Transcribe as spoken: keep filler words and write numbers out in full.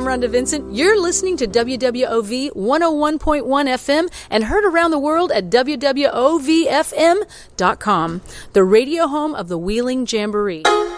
Rhonda Vincent. You're listening to W W O V one oh one point one F M and heard around the world at W W O V F M dot com, the radio home of the Wheeling Jamboree.